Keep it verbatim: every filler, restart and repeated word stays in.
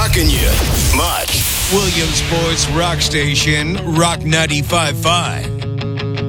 rocking you much. Williamsport's rock station, Rock ninety-five point five.